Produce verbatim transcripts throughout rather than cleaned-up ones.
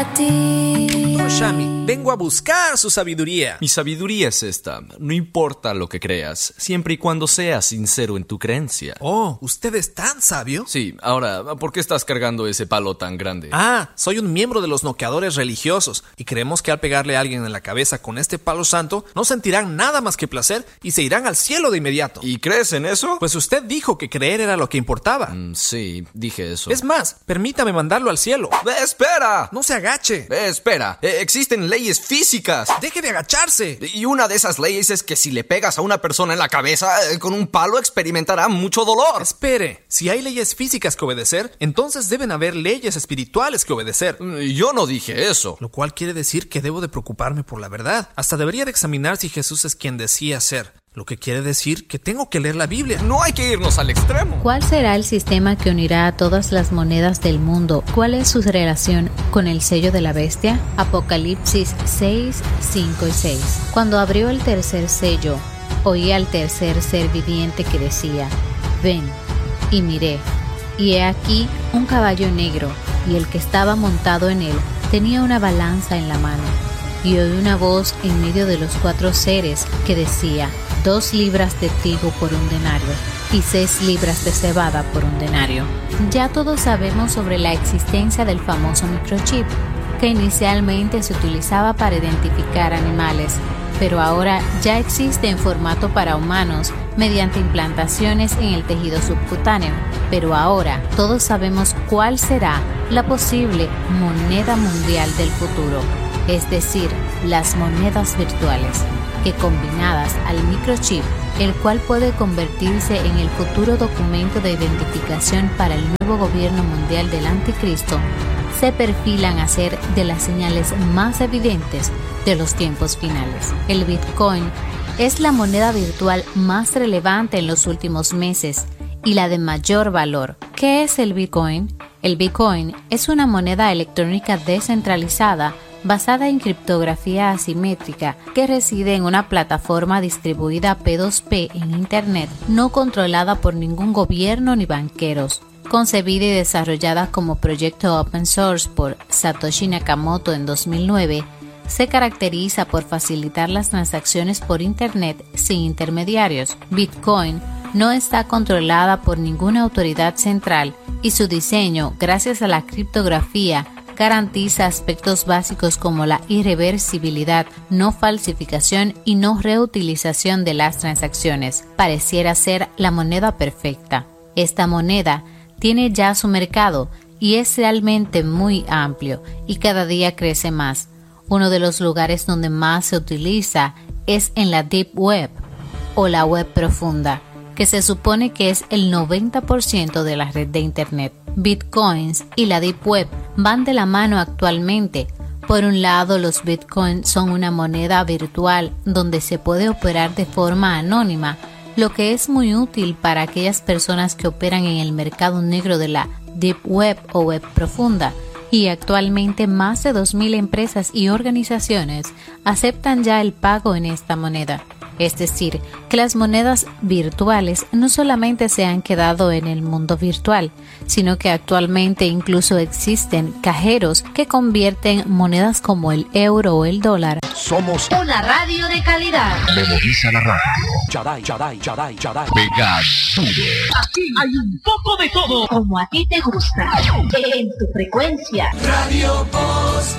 para ti. No, Shami, vengo a buscar su sabiduría. Mi sabiduría es esta: no importa lo que creas, siempre y cuando seas sincero en tu creencia. Oh, ¿usted es tan sabio? Sí, ahora, ¿por qué estás cargando ese palo tan grande? Ah, soy un miembro de los noqueadores religiosos y creemos que al pegarle a alguien en la cabeza con este palo santo no sentirán nada más que placer y se irán al cielo de inmediato. ¿Y crees en eso? Pues usted dijo que creer era lo que importaba. Mm, sí, dije eso. Es más, permítame mandarlo al cielo. ¡Eh, espera! No se agache. Eh, espera, eh, existen leyes físicas. Deje de agacharse. Y una de esas leyes es que si le pegas a una persona en la cabeza eh, con un palo experimentará mucho dolor. Espere, si hay leyes físicas que obedecer, entonces deben haber leyes espirituales que obedecer. Yo no dije eso. Lo cual quiere decir que debo de preocuparme por la verdad. Hasta debería de examinar si Jesús es quien decía ser. Lo que quiere decir que tengo que leer la Biblia. No hay que irnos al extremo. ¿Cuál será el sistema que unirá a todas las monedas del mundo? ¿Cuál es su relación con el sello de la bestia? Apocalipsis seis, cinco y seis. Cuando abrió el tercer sello, oí al tercer ser viviente que decía: ven. Y miré, y he aquí un caballo negro, y el que estaba montado en él tenía una balanza en la mano. Y oí una voz en medio de los cuatro seres que decía: dos libras de trigo por un denario y seis libras de cebada por un denario. Ya todos sabemos sobre la existencia del famoso microchip, que inicialmente se utilizaba para identificar animales, pero ahora ya existe en formato para humanos mediante implantaciones en el tejido subcutáneo. Pero ahora todos sabemos cuál será la posible moneda mundial del futuro, es decir, las monedas virtuales, que combinadas al microchip, el cual puede convertirse en el futuro documento de identificación para el nuevo gobierno mundial del anticristo, se perfilan a ser de las señales más evidentes de los tiempos finales. El Bitcoin es la moneda virtual más relevante en los últimos meses y la de mayor valor. ¿Qué es el Bitcoin? El Bitcoin es una moneda electrónica descentralizada basada en criptografía asimétrica que reside en una plataforma distribuida P dos P en Internet, no controlada por ningún gobierno ni banqueros. Concebida y desarrollada como proyecto open source por Satoshi Nakamoto en dos mil nueve, se caracteriza por facilitar las transacciones por Internet sin intermediarios. Bitcoin no está controlada por ninguna autoridad central y su diseño, gracias a la criptografía, garantiza aspectos básicos como la irreversibilidad, no falsificación y no reutilización de las transacciones. Pareciera ser la moneda perfecta. Esta moneda tiene ya su mercado y es realmente muy amplio y cada día crece más. Uno de los lugares donde más se utiliza es en la Deep Web o la web profunda, que se supone que es el noventa por ciento de la red de Internet. Bitcoins y la Deep Web van de la mano actualmente. Por un lado, los Bitcoins son una moneda virtual donde se puede operar de forma anónima, lo que es muy útil para aquellas personas que operan en el mercado negro de la Deep Web o web profunda. Y actualmente más de dos mil empresas y organizaciones aceptan ya el pago en esta moneda. Es decir, que las monedas virtuales no solamente se han quedado en el mundo virtual, sino que actualmente incluso existen cajeros que convierten monedas como el euro o el dólar. Somos una radio de calidad. Memoriza la radio. Chadai, Chadai, Chadai, Chadai. Pega duro. Aquí hay un poco de todo, como a ti te gusta. En tu frecuencia. Radio Voz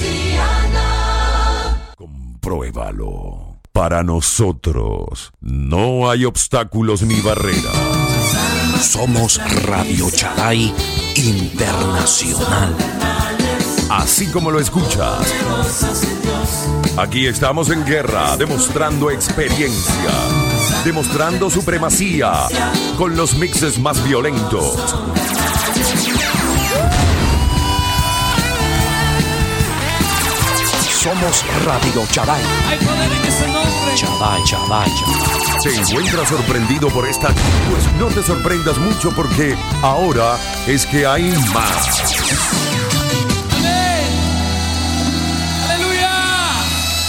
Cristiana. Compruébalo. Para nosotros no hay obstáculos ni barreras. Somos Radio Chadai Internacional. Así como lo escuchas. Aquí estamos en guerra, demostrando experiencia, demostrando supremacía con los mixes más violentos. Somos Radio Chadai. Hay poder en ese nombre. Chadai, Chadai, Chadai. ¿Te encuentras sorprendido por esta? Pues no te sorprendas mucho porque ahora es que hay más.